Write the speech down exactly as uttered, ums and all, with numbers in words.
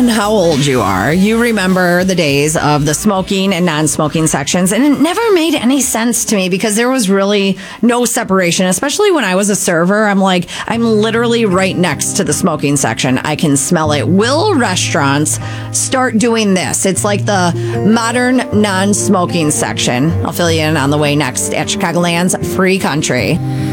on how old you are, you remember the days of the smoking and non-smoking sections, and it never made any sense to me because there was really no separation, especially when I was a server. I'm like, I'm literally right next to the smoking section. I can smell it. Will restaurants start doing this? It's like the modern non-smoking section. I'll fill you in on the way next at Chicagoland's Free Country.